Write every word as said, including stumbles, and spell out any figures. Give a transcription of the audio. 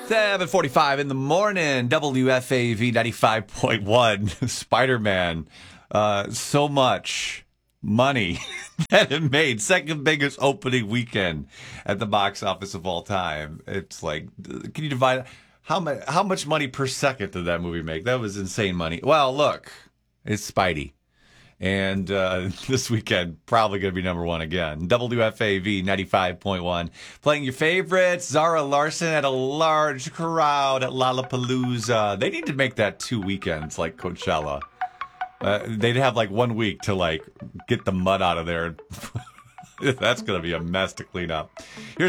seven forty-five in the morning, W F A V ninety-five point one, Spider-Man. Uh, so much money that it made. Second biggest opening weekend at the box office of all time. It's like, can you divide, how much, how much money per second did that movie make? That was insane money. Well, look, it's Spidey. And uh, this weekend, probably going to be number one again. W F A V ninety-five point one. Playing your favorites. Zara Larson at a large crowd at Lollapalooza. They need to make that two weekends like Coachella. Uh, they'd have like one week to like get the mud out of there. That's going to be a mess to clean up. Here's